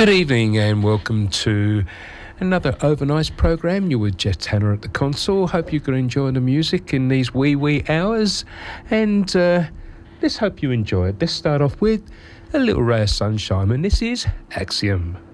Good evening and welcome to another overnight programme. You're with Jeff Tanner at the console. Hope you can enjoy the music in these wee hours, and let's hope you enjoy it. Let's start off with a little ray of sunshine, and this is Axiom.